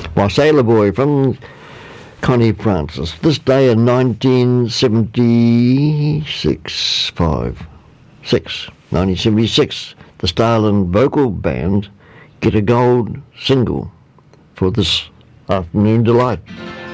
by Sailor Boy from Connie Francis. This day in 1976, the Starland Vocal Band get a gold single for this afternoon delight.